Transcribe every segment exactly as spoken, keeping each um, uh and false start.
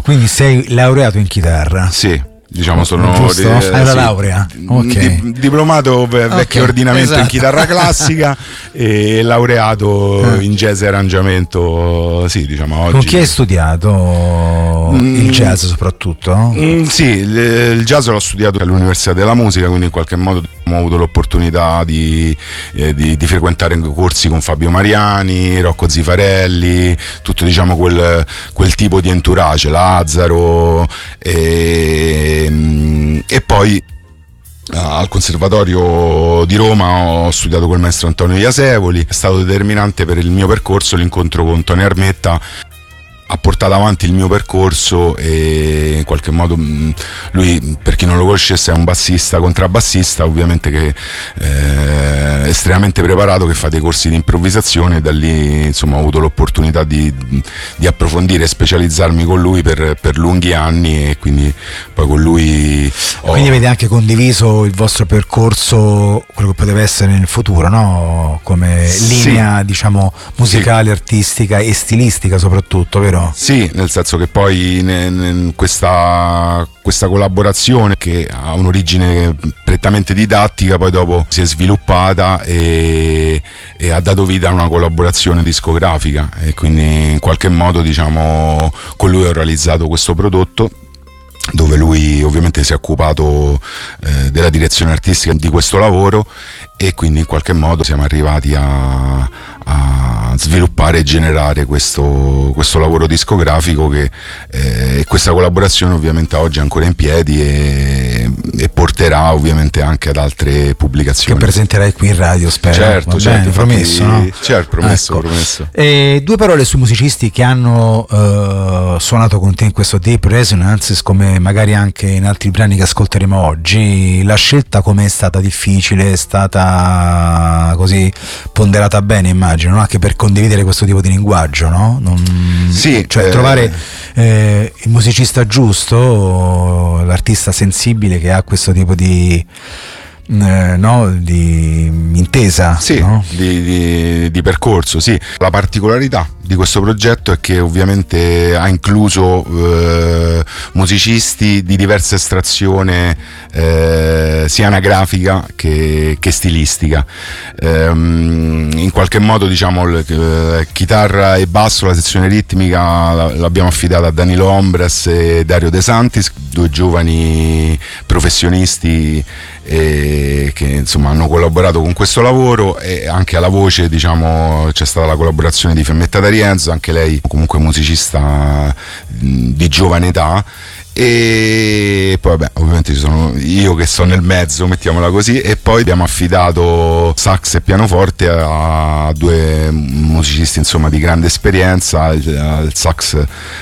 Quindi sei laureato in chitarra? Sì. Diciamo sono giusto? Eh, Hai la sì, laurea? Okay. di, diplomato vecchio okay, ordinamento esatto. in chitarra classica e laureato eh. in jazz e arrangiamento, sì, diciamo oggi. Con chi hai studiato mm, il jazz soprattutto? Mm, sì, il, il jazz l'ho studiato all'Università della Musica, quindi in qualche modo ho avuto l'opportunità di, eh, di, di frequentare corsi con Fabio Mariani, Rocco Zifarelli, tutto diciamo quel, quel tipo di entourage, Lazzaro e e poi al Conservatorio di Roma ho studiato col maestro Antonio Iasevoli. È stato determinante per il mio percorso l'incontro con Tony Armetta, ha portato avanti il mio percorso e in qualche modo lui, per chi non lo conoscesse, è un bassista contrabbassista, ovviamente che è estremamente preparato, che fa dei corsi di improvvisazione, e da lì insomma ho avuto l'opportunità di, di approfondire e specializzarmi con lui per, per lunghi anni, e quindi poi con lui ho... Quindi avete anche condiviso il vostro percorso, quello che poteva essere nel futuro, no? Come linea, sì, diciamo musicale, sì, artistica e stilistica soprattutto, vero? Sì, nel senso che poi in questa, questa collaborazione, che ha un'origine prettamente didattica, poi dopo si è sviluppata e, e ha dato vita a una collaborazione discografica, e quindi in qualche modo diciamo con lui ho realizzato questo prodotto, dove lui ovviamente si è occupato eh, della direzione artistica di questo lavoro, e quindi in qualche modo siamo arrivati a, a sviluppare e generare questo, questo lavoro discografico, che eh, questa collaborazione ovviamente oggi è ancora in piedi e, e porterà ovviamente anche ad altre pubblicazioni che presenterai qui in radio, spero. Certo, Va certo, bene, promesso, no? Certo, promesso, ecco. promesso. E due parole sui musicisti che hanno uh, suonato con te in questo Deep Resonances, come magari anche in altri brani che ascolteremo oggi. La scelta com'è stata? Difficile? È stata così ponderata bene, immagino, no? Anche per condividere questo tipo di linguaggio, no? Non, sì, cioè eh, trovare eh, il musicista giusto, l'artista sensibile che ha questo tipo di Eh, no, di intesa, sì, no? di, di, di percorso, sì. La particolarità di questo progetto è che ovviamente ha incluso eh, musicisti di diversa estrazione, eh, sia anagrafica che, che stilistica. Ehm, in qualche modo diciamo l- chitarra e basso, la sezione ritmica l'abbiamo affidata a Danilo Ombras e Dario De Santis, due giovani professionisti e che insomma hanno collaborato con questo lavoro, e anche alla voce diciamo c'è stata la collaborazione di Fiammetta D'Arienzo, anche lei comunque musicista di giovane età. E poi vabbè, ovviamente ci sono io che sto nel mezzo, mettiamola così, e poi abbiamo affidato sax e pianoforte a due musicisti insomma di grande esperienza. Il, il sax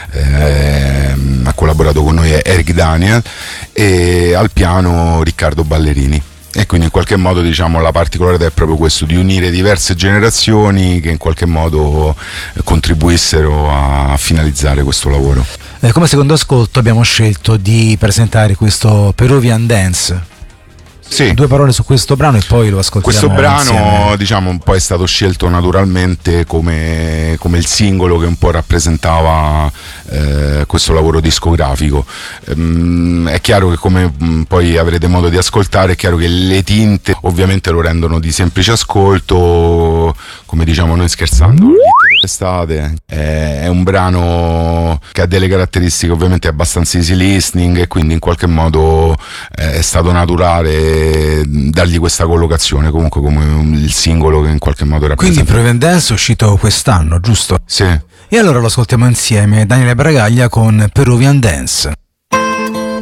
eh, ha collaborato con noi Eric Daniel, e al piano Riccardo Ballerini. E quindi in qualche modo diciamo la particolarità è proprio questo, di unire diverse generazioni che in qualche modo contribuissero a finalizzare questo lavoro. Eh, come secondo ascolto abbiamo scelto di presentare questo Peruvian Dance. Sì. Due parole su questo brano e poi lo ascoltiamo. Questo brano insieme. diciamo un po' è stato scelto naturalmente come, come il singolo che un po' rappresentava eh, questo lavoro discografico. Ehm, è chiaro che, come mh, poi avrete modo di ascoltare, è chiaro che le tinte ovviamente lo rendono di semplice ascolto, come diciamo noi scherzando, l'estate. È, è un brano che ha delle caratteristiche ovviamente abbastanza easy listening, e quindi in qualche modo eh, è stato naturale dargli questa collocazione comunque come il singolo che in qualche modo rappresenta. Quindi Peruvian Dance è uscito quest'anno, giusto? Sì. E allora lo ascoltiamo insieme, Daniele Bragaglia con Peruvian Dance.